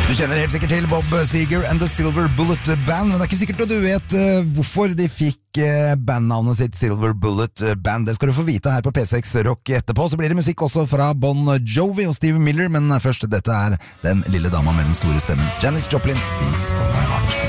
Du kjenner helt sikkert til Bob Seger and the Silver Bullet Band, men det er ikke sikkert at du vet hvorfor de fikk bandnavnet sitt Silver Bullet Band. Det skal du få vite her på P6 Rock etterpå. Så blir det musikk også fra Bon Jovi og Steve Miller, men først, dette er den lille dama med den store stemmen, Janis Joplin, Piece of My Heart.